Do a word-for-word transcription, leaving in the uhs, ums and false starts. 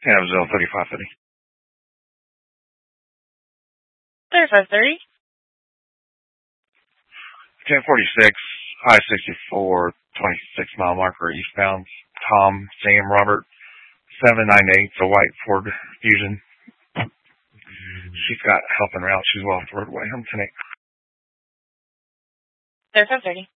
Hannibal thirty-five thirty. thirty-five thirty. ten forty-six, I sixty-four, twenty-six mile marker eastbound. Tom, Sam, Robert, seven nine eight, the white Ford Fusion. She's got help en route. She's well off the roadway. I'm ten eight. thirty-five thirty.